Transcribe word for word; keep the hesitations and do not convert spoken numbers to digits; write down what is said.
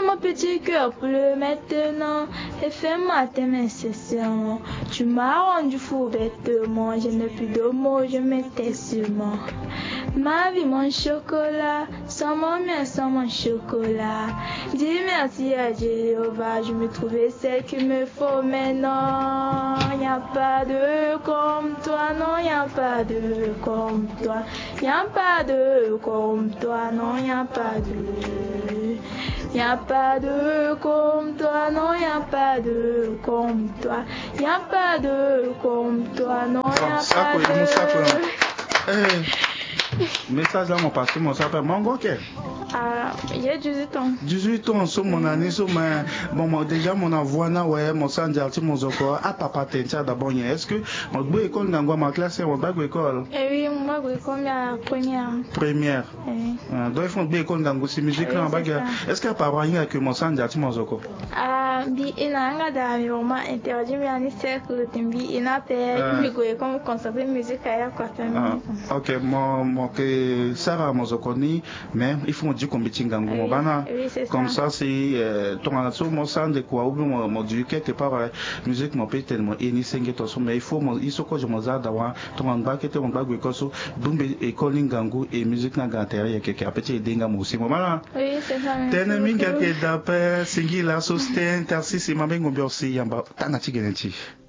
mon petit cœur pleut maintenant et fais-moi t'aimer sincèrement. Tu m'as rendu fou bêtement, je n'ai plus de mots, je m'étais sûrement. Ma vie, mon chocolat, sans mon miel, sans mon chocolat. Dis merci à Jéhovah, je me trouvais celle qu'il me faut, mais non, y a pas de comme toi, non, y a pas de comme toi, y a pas de comme toi, non, y a pas de, y a pas de comme toi, non, y a pas de comme toi, y a pas de comme toi, non, y a pas de. Message à mon pasteur, mon s'appelle Mango, ok? Ah, j'ai dix-huit ans. dix-huit ans, sur mon année, sur ma. Bon, moi, déjà, mon envoi, na, ouais, mon sandial, mon zoko, à papa, t'es d'abord, est-ce que, mon beau école, n'a pas ma classe, mon bague école? Eh oui, mon bague école, la première. Première. Oui. Donc, il faut que l'école, dans la musique, là, bague. Est-ce qu'il y a pas rien que mon sandial, mon zoko? Ah, bi, ina, nga da, mi, vraiment interdit, mais en cercle, timbi, ina, pe, mi, go, comme, consacrer musique, à quoi, ok, mon, mon, que, ça va, mon zoko, ni, mais, il faut me dire qu'on meeting en gros, bana. Comme ça, c'est, ton asso, mon sang de quoi, ou mon, mon dieu, quelque part, musique, mon pété, mon, et ni senge, to, mais il faut, mon, il faut que je m'en zaille d'avoir, ton en bas, qui était mon bague, école, bumbe, école, n'gangu, et musique, n'a gantère, quelque, à petit, dinga, aussi, mon bana. Oui, c'est ça. T'es un ami, quelque, d'après, singi, la, sosten, tarsi, c'est ma bengo, bien aussi, yamba, tanati, geneti.